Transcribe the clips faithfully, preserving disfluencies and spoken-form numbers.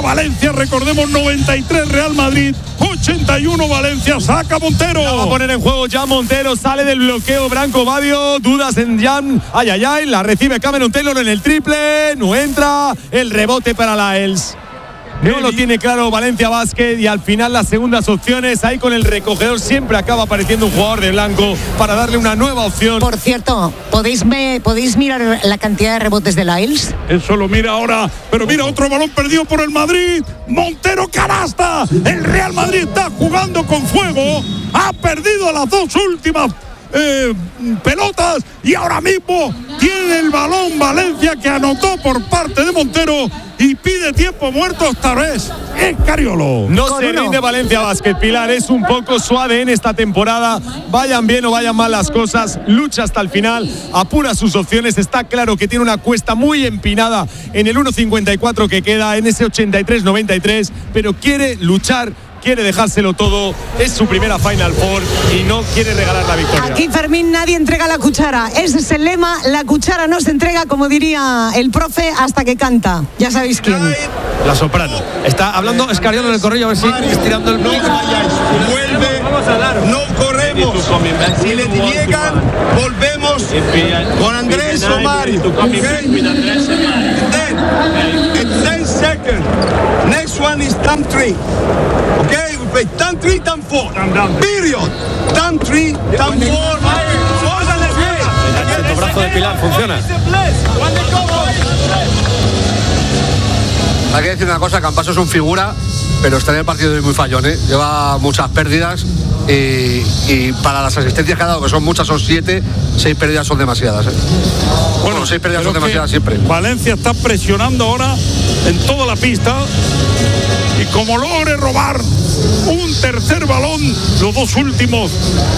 Valencia, recordemos, noventa y tres Real Madrid, ochenta y uno Valencia, saca Montero. La va a poner en juego ya Montero, sale del bloqueo Branco Badio, dudas en Jan, ay ay ay, la recibe Cameron Taylor en el triple, no entra, el rebote para Lyles. No lo tiene claro Valencia Basket y al final las segundas opciones, ahí con el recogedor siempre acaba apareciendo un jugador de blanco para darle una nueva opción. Por cierto, ¿podéis, me, ¿podéis mirar la cantidad de rebotes de Lyles? Eso lo mira ahora, pero mira otro balón perdido por el Madrid. Montero, canasta. El Real Madrid está jugando con fuego. Ha perdido las dos últimas eh, pelotas y ahora mismo tiene el balón Valencia, que anotó por parte de Montero y pide tiempo muerto esta vez. Es Cariolo. No se rinde Valencia Basket, Pilar. Es un poco su A D N esta temporada. Vayan bien o vayan mal las cosas, lucha hasta el final, apura sus opciones. Está claro que tiene una cuesta muy empinada en el uno cincuenta y cuatro que queda, en ese ochenta y tres noventa y tres, pero quiere luchar, quiere dejárselo todo. Es su primera Final Four y no quiere regalar la victoria. Aquí, Fermín, nadie entrega la cuchara. Ese es el lema. La cuchara no se entrega, como diría el profe, hasta que canta. Ya sabéis quién. La soprano. Está hablando Escariolo en el corrillo, a ver si estirando el... No vayáis, vuelve, no corremos. Si le niegan, volvemos con Andrés o Mario. Okay? Then, in ten seconds, next one is time three. Okay, we play time three, time four. Period. Time three, time four. El brazo de Pilar funciona. Hay que decir una cosa, Campaso es un figura, pero está en el partido de muy fallón, ¿eh? Lleva muchas pérdidas y, y para las asistencias que ha dado, que son muchas, son siete, seis pérdidas son demasiadas, ¿eh? Bueno, seis pérdidas son demasiadas siempre. Valencia está presionando ahora en toda la pista y como logre robar un tercer balón, los dos últimos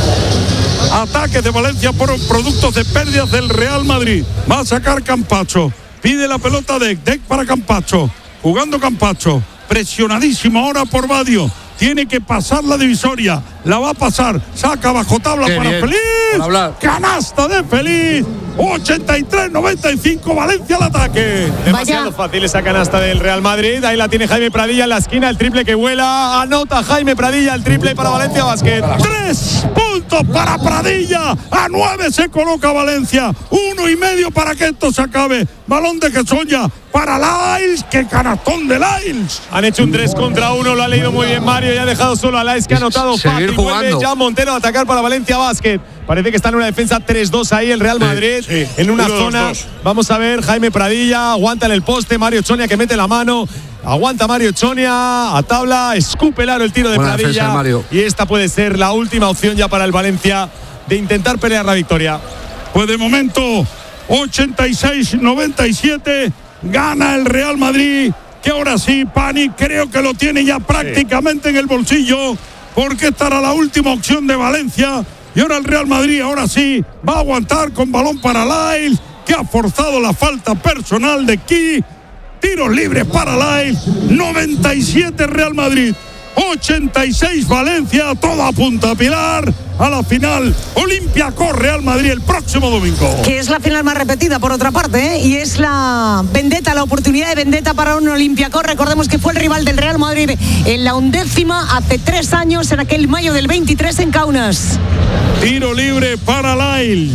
ataques de Valencia fueron productos de pérdidas del Real Madrid. Va a sacar Campacho, pide la pelota de Deck para Campacho. Jugando Campacho, presionadísimo ahora por Badio. Tiene que pasar la divisoria. La va a pasar. Saca bajo tabla Qué para bien. Feliz. Canasta de Feliz. ochenta y tres noventa y cinco. Valencia al ataque. Demasiado Vaya. fácil esa canasta del Real Madrid. Ahí la tiene Jaime Pradilla en la esquina. El triple que vuela. Anota Jaime Pradilla el triple para Valencia Basket. Tres puntos para Pradilla. A nueve se coloca Valencia. Uno y medio para que esto se acabe. Balón de Gesoña para Lyles. ¡Qué canastón de Lyles! Han hecho un tres contra uno. Lo ha leído muy bien Mario. Y ha dejado solo a Lyles, que ha anotado Seguir fácil. Vuelve jugando. ya Montero a atacar para Valencia Basket. Parece que está en una defensa tres dos ahí el Real Madrid. sí. En una Uno, dos, zona. dos. Vamos a ver. Jaime Pradilla aguanta en el poste. Mario Chonia que mete la mano. Aguanta Mario Chonia a tabla. Escupe el aro el tiro de Buena defensa Pradilla. de Mario. Y esta puede ser la última opción ya para el Valencia de intentar pelear la victoria. Pues de momento, ochenta y seis noventa y siete, gana el Real Madrid, que ahora sí, Pani, creo que lo tiene ya prácticamente en el bolsillo, porque esta era la última opción de Valencia, y ahora el Real Madrid, ahora sí, va a aguantar con balón para Lyles, que ha forzado la falta personal de Ki. Tiros libres para Lyles, noventa y siete Real Madrid, ochenta y seis Valencia, todo apunta a Pilar a la final Olympiacos Real Madrid el próximo domingo. Que es la final más repetida, por otra parte, ¿eh? Y es la vendetta, la oportunidad de vendetta para un Olympiacos. Recordemos que fue el rival del Real Madrid en la undécima hace tres años, en aquel mayo del veintitrés en Kaunas. Tiro libre para Lyles.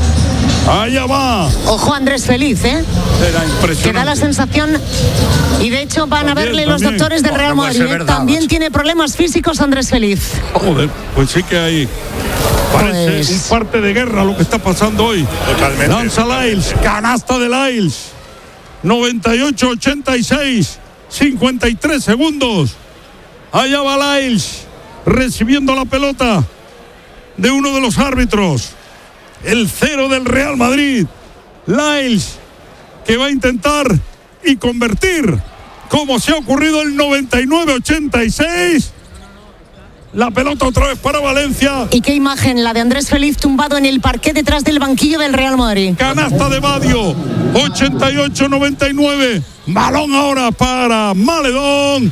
Allá va. Ojo Andrés Feliz, ¿eh? Era impresionante. Que da la sensación, y de hecho van También, a verle los también. doctores del No, Real no puede Madrid, ser ¿eh? verdad, También macho. tiene problemas físicos Andrés Feliz. Joder, pues sí que hay. Parece Pues- un parte de guerra lo que está pasando hoy. Totalmente. Lanza Lyles, canasta de Lyles. noventa y ocho ochenta y seis, cincuenta y tres segundos. Allá va Lyles, recibiendo la pelota de uno de los árbitros. El cero del Real Madrid. Lyles, que va a intentar y convertir, como se ha ocurrido el noventa y nueve ochenta y seis. La pelota otra vez para Valencia. Y qué imagen la de Andrés Feliz tumbado en el parqué detrás del banquillo del Real Madrid. Canasta de Badio, ochenta y ocho noventa y nueve. Balón ahora para Maledón.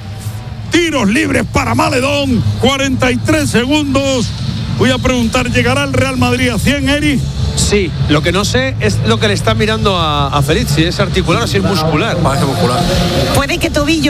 Tiros libres para Maledón. cuarenta y tres segundos. Voy a preguntar, ¿llegará el Real Madrid a cien, Eri? Sí, lo que no sé es lo que le está mirando a, a Feliz, si es articular o si es muscular. Parece muscular. Puede que tobillo